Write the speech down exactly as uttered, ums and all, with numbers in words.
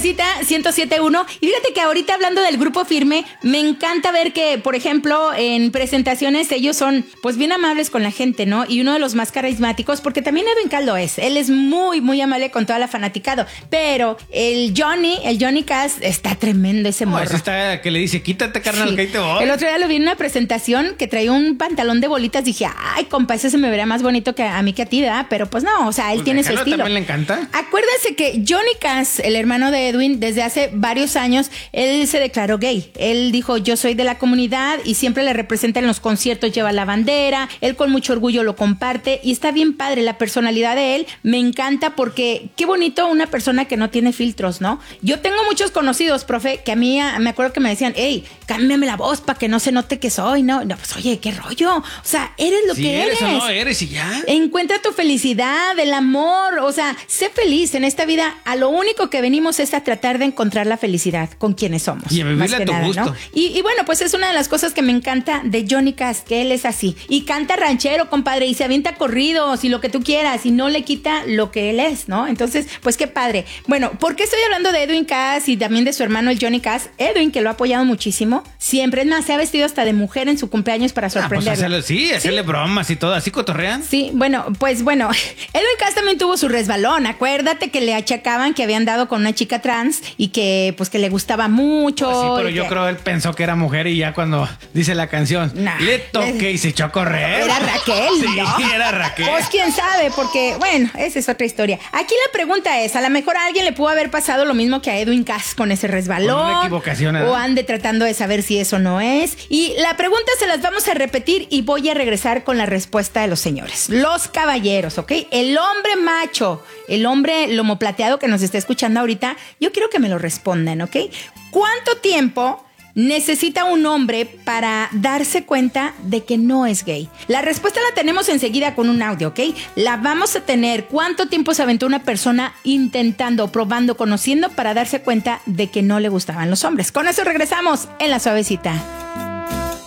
Suavecita ciento siete punto uno. Y fíjate que ahorita hablando del Grupo Firme, me encanta ver que, por ejemplo, en presentaciones ellos son pues bien amables con la gente, ¿no? Y uno de los más carismáticos, porque también Edwin Cass lo es. Él es muy, muy amable con toda la fanaticado. Pero el Johnny, el Johnny Cass, está tremendo ese morro. No, ese está que le dice, quítate, carnal, Sí. que ahí te voy. El otro día lo vi en una presentación que traía un pantalón de bolitas. Dije, ay, compa, ese se me vería más bonito que a mí que a ti, ¿verdad? Pero pues no, o sea, él Pues tiene su déjalo, estilo. también le encanta. Acuérdense que Johnny Cass, el hermano de Edwin, desde hace varios años, él se declaró gay. Él dijo, yo soy de la comunidad y siempre le representa en los conciertos, lleva la bandera, él con mucho orgullo lo comparte y está bien padre. La personalidad de él me encanta porque qué bonito una persona que no tiene filtros, ¿no? Yo tengo muchos conocidos, profe, que a mí a, me acuerdo que me decían, hey, cámbiame la voz para que no se note que soy, ¿no? No, pues oye, qué rollo. O sea, eres lo Si que eres eres. o no eres y ya. Encuentra tu felicidad, el amor, o sea, sé feliz en esta vida. A lo único que venimos es a tratar de encontrar la felicidad con quienes somos. Y a vivirla más que a tu nada, gusto. ¿no? Y, y bueno, pues es una de las cosas que me encanta de Johnny Cass, que él es así. Y canta ranchero, compadre, y se avienta corridos y lo que tú quieras, y no le quita lo que él es, ¿no? Entonces, pues qué padre. Bueno, ¿por qué estoy hablando de Edwin Cass y también de su hermano, el Johnny Cass? Edwin, que lo ha apoyado muchísimo, siempre, es más, se ha vestido hasta de mujer en su cumpleaños para Ah, pues sorprenderlo. hacerle, sí, hacerle ¿Sí? bromas y todo, así cotorrean. Sí, bueno, pues bueno, Edwin Cass también tuvo su resbalón. Acuérdate que le achacaban que habían dado con una chica trans y que pues que le gustaba mucho. Pues sí, pero y yo que... creo él pensó que era mujer y ya cuando dice la canción, Nah, le toqué y se echó a correr. Era Raquel, Sí, ¿no? era Raquel. Pues quién sabe, porque bueno, esa es otra historia. Aquí la pregunta es, a lo mejor a alguien le pudo haber pasado lo mismo que a Edwin Cass con ese resbalón. Con una equivocación, ¿eh? O ande tratando de saber si eso no es. Y la pregunta se las vamos a repetir y voy a regresar con la respuesta de los señores. Los caballeros, ¿ok? El hombre macho, el hombre lomo plateado que nos está escuchando ahorita, yo quiero que me lo respondan, ¿ok? ¿Cuánto tiempo necesita un hombre para darse cuenta de que no es gay? La respuesta la tenemos enseguida con un audio, ¿ok? La vamos a tener. ¿Cuánto tiempo se aventó una persona intentando, probando, conociendo para darse cuenta de que no le gustaban los hombres? Con eso regresamos en La Suavecita.